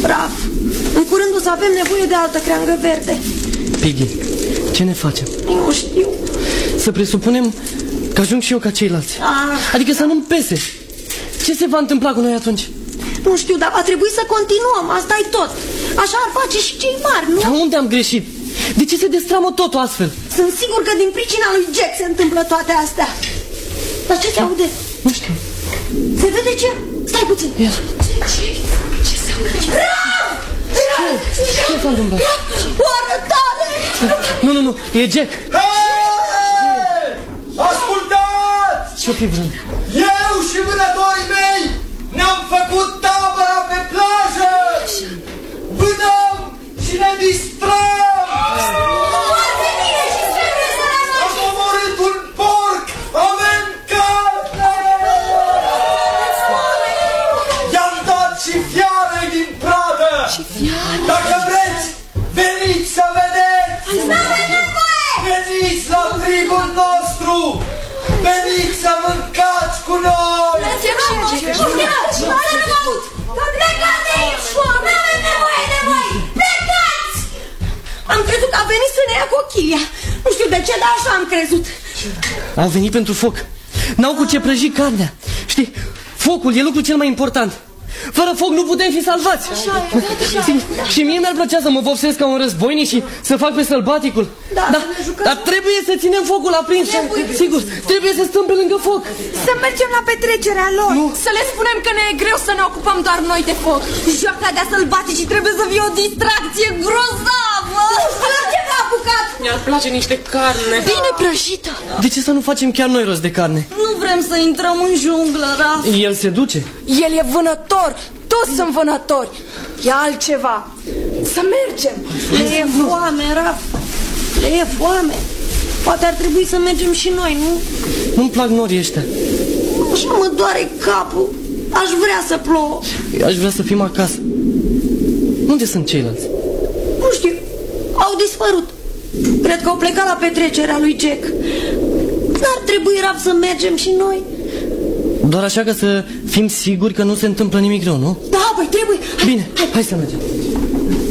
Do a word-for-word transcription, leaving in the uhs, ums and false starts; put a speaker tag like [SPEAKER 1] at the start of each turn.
[SPEAKER 1] Raf, în curând o să avem nevoie de altă creangă verde.
[SPEAKER 2] Piggy, ce ne facem?
[SPEAKER 1] Nu știu.
[SPEAKER 2] Să presupunem că ajung și eu ca ceilalți.
[SPEAKER 1] Ah.
[SPEAKER 2] Adică să nu-mi pese. Ce se va întâmpla cu noi atunci?
[SPEAKER 1] Nu știu, dar va trebui să continuăm, asta e tot. Așa ar face și cei mari, nu?
[SPEAKER 2] Dar unde am greșit? De ce se destramă totul astfel?
[SPEAKER 1] Sunt sigur că din pricina lui Jack se întâmplă toate astea. Dar ce se aude?
[SPEAKER 2] Nu știu.
[SPEAKER 1] Se vede ce? Stai puțin.
[SPEAKER 2] Ia.
[SPEAKER 1] Ce? Ce se aude? Rav! Rav!
[SPEAKER 2] Ce s-a întâmplat?
[SPEAKER 1] O arătare!
[SPEAKER 2] Nu, nu, nu, e Jack.
[SPEAKER 3] Hei! Ascultați!
[SPEAKER 2] Ce-o fi vrând?
[SPEAKER 3] Eu și vânătorii mei ne-am făcut tabăra pe plajă! Vânăm și ne distrăm!
[SPEAKER 1] Foarte bine și trebuie să ne
[SPEAKER 3] Am omorât un porc! Avem carne! I-am dat și fiare din pradă! Dacă vreți, veniți să vedeți! Veniți la tribul nostru! Veniți să mâncați cu noi!
[SPEAKER 1] Am crezut că a venit să ne ia cochilia. Nu știu de ce, dar așa am crezut.
[SPEAKER 2] Au venit pentru foc. N-au cu ce prăji carnea. Știi, focul e lucrul cel mai important. Fără foc nu putem fi salvați. Și mie mi-ar plăcea să mă vopsesc ca un războinic și să fac pe sălbaticul.
[SPEAKER 1] Da,
[SPEAKER 2] da, dar trebuie să ținem focul aprins. Sigur, trebuie să stăm pe lângă foc.
[SPEAKER 1] Să mergem la petrecerea lor.
[SPEAKER 2] Nu.
[SPEAKER 1] Să le spunem că ne e greu să ne ocupăm doar noi de foc. Joaca de-a sălbaticii trebuie să fie o distracție grozavă. Ce v-a apucat?
[SPEAKER 2] Mi-ar place niște carne.
[SPEAKER 1] Bine prăjită.
[SPEAKER 2] De ce să nu facem chiar noi rost de carne?
[SPEAKER 1] Nu vrem să intrăm în junglă, Raf.
[SPEAKER 2] El se duce.
[SPEAKER 1] El e vânător. Toți sunt vânători. E altceva. Să mergem. Le e foame, Raf. Le e foame. Poate ar trebui să mergem și noi, nu?
[SPEAKER 2] Nu-mi plac norii ăștia.
[SPEAKER 1] Așa mă doare capul. Aș vrea să plouă.
[SPEAKER 2] Eu aș vrea să fim acasă. Unde sunt ceilalți?
[SPEAKER 1] Nu știu. Au dispărut. Cred că au plecat la petrecerea lui Jack. N-ar trebui, Raf, să mergem și noi?
[SPEAKER 2] Doar așa ca să fim siguri că nu se întâmplă nimic rău, nu?
[SPEAKER 1] Da, băi, trebuie. Hai,
[SPEAKER 2] Bine, hai, hai să mergem.